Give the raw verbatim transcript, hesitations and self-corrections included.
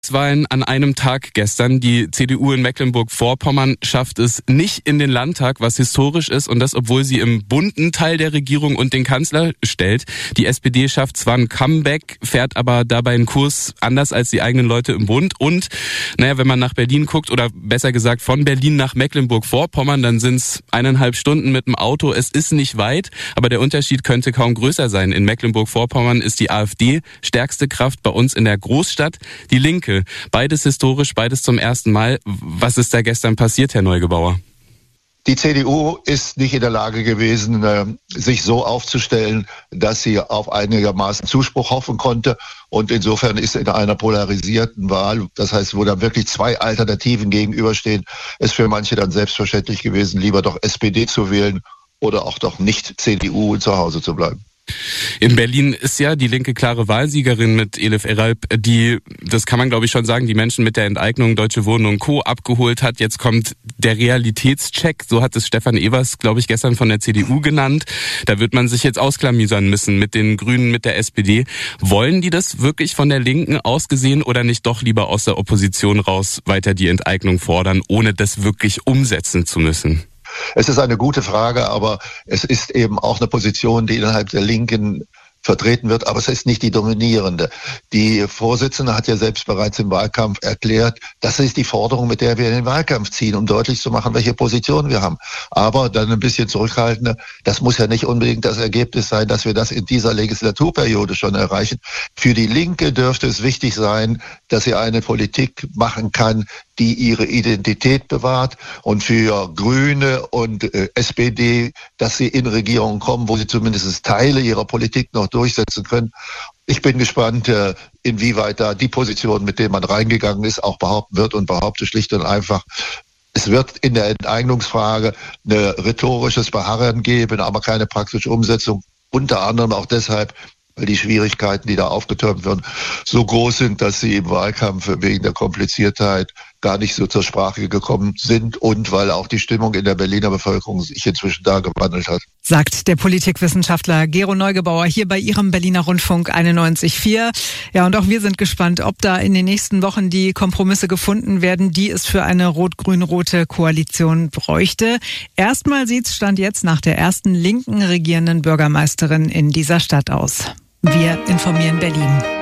Wahlen an einem Tag gestern. Die C D U in Mecklenburg-Vorpommern schafft es nicht in den Landtag, was historisch ist, und das, obwohl sie im bunten Teil der Regierung und den Kanzler stellt. Die S P D schafft zwar ein Comeback, fährt aber dabei einen Kurs anders als die eigenen Leute im Bund. Und naja, wenn man nach Berlin guckt, oder besser gesagt von Berlin nach Mecklenburg-Vorpommern, dann sind es eineinhalb Stunden mit dem Auto. Es ist nicht weit, aber der Unterschied könnte kaum größer sein. In Mecklenburg-Vorpommern ist die AfD stärkste Kraft, bei uns in der Großstadt die Linke. Beides historisch, beides zum ersten Mal. Was ist da gestern passiert, Herr Neugebauer? Die C D U ist nicht in der Lage gewesen, sich so aufzustellen, dass sie auf einigermaßen Zuspruch hoffen konnte. Und insofern ist in einer polarisierten Wahl, das heißt, wo da wirklich zwei Alternativen gegenüberstehen, ist für manche dann selbstverständlich gewesen, lieber doch S P D zu wählen oder auch doch nicht C D U zu Hause zu bleiben. In Berlin ist ja die Linke klare Wahlsiegerin mit Elif Eralp, die, das kann man glaube ich schon sagen, die Menschen mit der Enteignung Deutsche Wohnen und Co. abgeholt hat. Jetzt kommt der Realitätscheck, so hat es Stefan Evers, glaube ich, gestern von der C D U genannt. Da wird man sich jetzt ausklamüsern müssen mit den Grünen, mit der S P D. Wollen die das wirklich von der Linken aus gesehen oder nicht doch lieber aus der Opposition raus weiter die Enteignung fordern, ohne das wirklich umsetzen zu müssen? Es ist eine gute Frage, aber es ist eben auch eine Position, die innerhalb der Linken vertreten wird, aber es ist nicht die dominierende. Die Vorsitzende hat ja selbst bereits im Wahlkampf erklärt, das ist die Forderung, mit der wir in den Wahlkampf ziehen, um deutlich zu machen, welche Position wir haben. Aber dann ein bisschen zurückhaltender, das muss ja nicht unbedingt das Ergebnis sein, dass wir das in dieser Legislaturperiode schon erreichen. Für die Linke dürfte es wichtig sein, dass sie eine Politik machen kann, die ihre Identität bewahrt, und für Grüne und äh, S P D, dass sie in Regierungen kommen, wo sie zumindest Teile ihrer Politik noch durchsetzen können. Ich bin gespannt, äh, inwieweit da die Position, mit der man reingegangen ist, auch behaupten wird, und behaupte schlicht und einfach, es wird in der Enteignungsfrage ein rhetorisches Beharren geben, aber keine praktische Umsetzung, unter anderem auch deshalb, weil die Schwierigkeiten, die da aufgetürmt werden, so groß sind, dass sie im Wahlkampf wegen der Kompliziertheit gar nicht so zur Sprache gekommen sind, und weil auch die Stimmung in der Berliner Bevölkerung sich inzwischen da gewandelt hat. Sagt der Politikwissenschaftler Gero Neugebauer hier bei Ihrem Berliner Rundfunk einundneunzig Komma vier. Ja, und auch wir sind gespannt, ob da in den nächsten Wochen die Kompromisse gefunden werden, die es für eine rot-grün-rote Koalition bräuchte. Erstmal sieht's Stand jetzt nach der ersten linken regierenden Bürgermeisterin in dieser Stadt aus. Wir informieren Berlin.